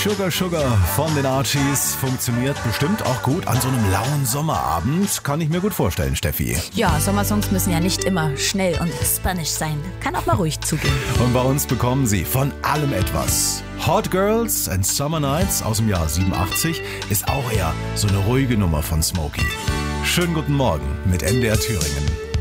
Sugar Sugar von den Archies funktioniert bestimmt auch gut an so einem lauen Sommerabend. Kann ich mir gut vorstellen, Steffi. Ja, Sommersongs müssen ja nicht immer schnell und spanisch sein. Kann auch mal ruhig zugehen. Und bei uns bekommen sie von allem etwas. Hot Girls and Summer Nights aus dem Jahr 87 ist auch eher so eine ruhige Nummer von Smokey. Schönen guten Morgen mit MDR Thüringen.